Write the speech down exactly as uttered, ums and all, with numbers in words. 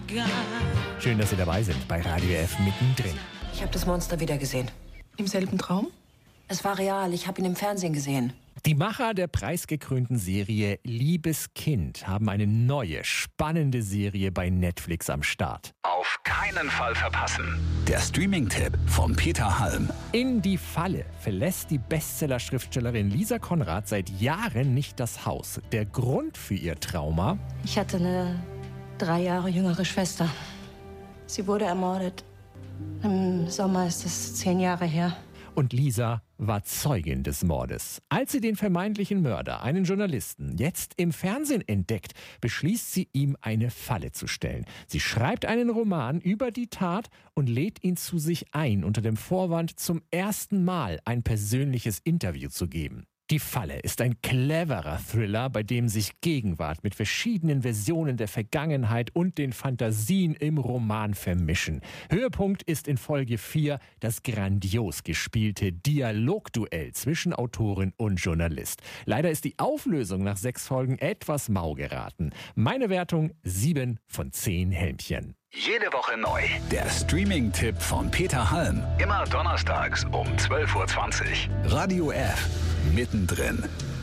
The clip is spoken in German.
Schön, dass Sie dabei sind bei Radio F mittendrin. Ich habe das Monster wieder gesehen. Im selben Traum? Es war real, ich habe ihn im Fernsehen gesehen. Die Macher der preisgekrönten Serie Liebes Kind haben eine neue, spannende Serie bei Netflix am Start. Auf keinen Fall verpassen. Der Streaming-Tipp von Peter Halm. In die Falle verlässt die Bestseller-Schriftstellerin Lisa Konrad seit Jahren nicht das Haus. Der Grund für ihr Trauma? Ich hatte eine drei Jahre jüngere Schwester. Sie wurde ermordet. Im Sommer ist es zehn Jahre her. Und Lisa war Zeugin des Mordes. Als sie den vermeintlichen Mörder, einen Journalisten, jetzt im Fernsehen entdeckt, beschließt sie, ihm eine Falle zu stellen. Sie schreibt einen Roman über die Tat und lädt ihn zu sich ein, unter dem Vorwand, zum ersten Mal ein persönliches Interview zu geben. Die Falle ist ein cleverer Thriller, bei dem sich Gegenwart mit verschiedenen Versionen der Vergangenheit und den Fantasien im Roman vermischen. Höhepunkt ist in Folge vier das grandios gespielte Dialogduell zwischen Autorin und Journalist. Leider ist die Auflösung nach sechs Folgen etwas mau geraten. Meine Wertung sieben von zehn Helmchen. Jede Woche neu. Der Streaming-Tipp von Peter Halm. Immer donnerstags um zwölf Uhr zwanzig. Radio F. Mittendrin.